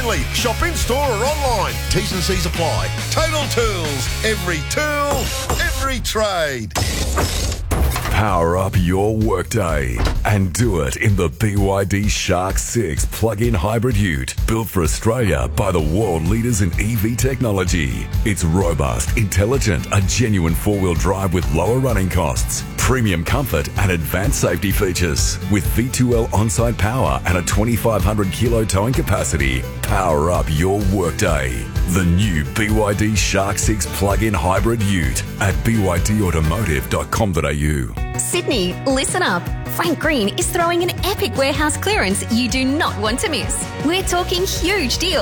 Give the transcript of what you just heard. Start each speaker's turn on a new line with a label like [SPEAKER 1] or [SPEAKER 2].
[SPEAKER 1] only. Shop in store or online. T's and C's apply. Total Tools. Every tool, every trade.
[SPEAKER 2] Power up your workday and do it in the BYD Shark 6 plug-in hybrid ute, built for Australia by the world leaders in EV technology. It's robust, intelligent, a genuine four-wheel drive with lower running costs, premium comfort and advanced safety features. With V2L on-site power and a 2,500 kilo towing capacity, power up your workday. The new BYD Shark 6 plug-in hybrid ute at bydautomotive.com.au.
[SPEAKER 3] Sydney, listen up. Frank Green is throwing an epic warehouse clearance you do not want to miss. We're talking huge deals.